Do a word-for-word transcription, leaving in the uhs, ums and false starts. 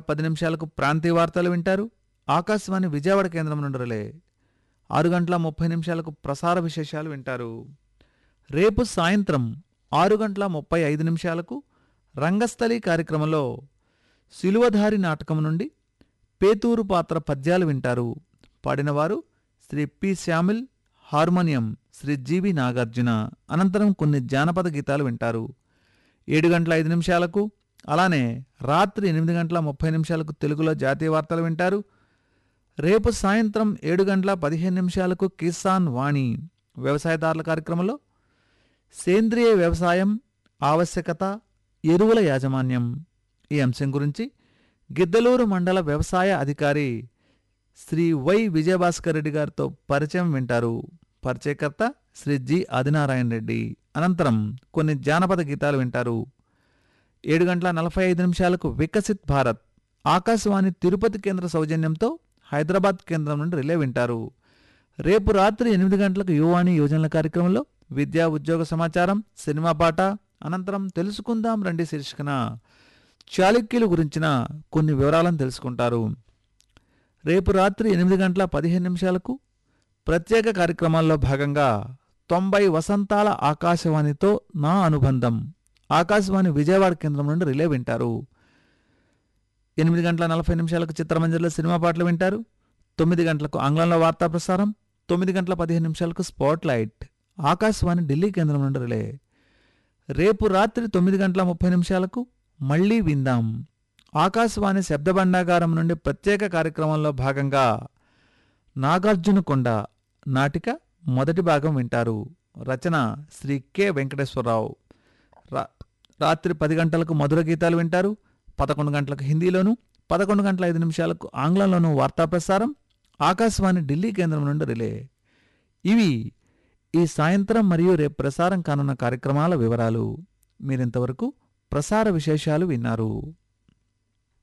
పది నిమిషాలకు ప్రాంతీయ వార్తలు వింటారు. ఆకాశవాణి విజయవాడ కేంద్రం నుండి రిలే. ఆరు గంటల ముప్పై నిమిషాలకు ప్రసార విశేషాలు వింటారు. రేపు సాయంత్రం ఆరు గంటల ముప్పై ఐదు నిమిషాలకు రంగస్థలి కార్యక్రమంలో శిలువధారి నాటకం నుండి పేతూరు పాత్ర పద్యాలు వింటారు. పాడినవారు శ్రీ పి శ్యామిల్, హార్మోనియం శ్రీ జీవి నాగార్జున. అనంతరం కొన్ని జానపద గీతాలు వింటారు. ఏడు గంటల ఐదు నిమిషాలకు అలానే రాత్రి ఎనిమిది గంటల ముప్పై నిమిషాలకు తెలుగులో జాతీయ వార్తలు వింటారు. రేపు సాయంత్రం ఏడు గంటల పదిహేను నిమిషాలకు కిసాన్ వాణి వ్యవసాయదారుల కార్యక్రమంలో సేంద్రియ వ్యవసాయం ఆవశ్యకత, ఎరువుల యాజమాన్యం ఈ అంశం గురించి గిద్దలూరు మండల వ్యవసాయ అధికారి శ్రీ వై విజయభాస్కర్ రెడ్డి గారితో పరిచయం వింటారు. పరిచయకర్త శ్రీ జి ఆదినారాయణ రెడ్డి. అనంతరం కొన్ని జానపద గీతాలు వింటారు. ఏడు గంటల నలభై ఐదు నిమిషాలకు వికసిత్ భారత్ ఆకాశవాణి తిరుపతి కేంద్ర సౌజన్యంతో హైదరాబాద్ కేంద్రం నుండి రిలే వింటారు. రేపు రాత్రి ఎనిమిది గంటలకు యువాణి యోజనల కార్యక్రమంలో విద్యా ఉద్యోగ సమాచారం, సినిమా పాట, అనంతరం తెలుసుకుందాం రండి శీర్షికన చాళుక్యుల గురించిన కొన్ని వివరాలను తెలుసుకుంటారు. రేపు రాత్రి ఎనిమిది గంటల పదిహేను నిమిషాలకు ప్రత్యేక కార్యక్రమాల్లో భాగంగా తొంభై వసంతాల ఆకాశవాణితో నా అనుబంధం ఆకాశవాణి విజయవాడ కేంద్రం నుండి రిలే వింటారు. ఎనిమిది గంటల నలభై నిమిషాలకు చిత్రమంజరిలో సినిమా పాటలు వింటారు. తొమ్మిది గంటలకు ఆంగ్లంలో వార్తా ప్రసారం, తొమ్మిది గంటల పదిహేను నిమిషాలకు స్పాట్ లైట్ ఆకాశవాణి ఢిల్లీ కేంద్రం నుండి రిలే. రేపు రాత్రి తొమ్మిది గంటల ముప్పై నిమిషాలకు మళ్లీ విందాం ఆకాశవాణి శబ్దభండాగారం నుండి ప్రత్యేక కార్యక్రమంలో భాగంగా నాగార్జునకొండ నాటిక మొదటి భాగం వింటారు. రచన శ్రీ కె వెంకటేశ్వరరావు. రా రాత్రి పది గంటలకు మధుర గీతాలు వింటారు. పదకొండు గంటలకు హిందీలోను, పదకొండు గంటల ఐదు నిమిషాలకు ఆంగ్లంలోనూ వార్తా ప్రసారం ఆకాశవాణి ఢిల్లీ కేంద్రం నుండి రిలే. ఇవి ఈ సాయంత్రం మరియు రేపు ప్రసారం కానున్న కార్యక్రమాల వివరాలు. మీరింతవరకు ప్రసార విశేషాలు విన్నారు.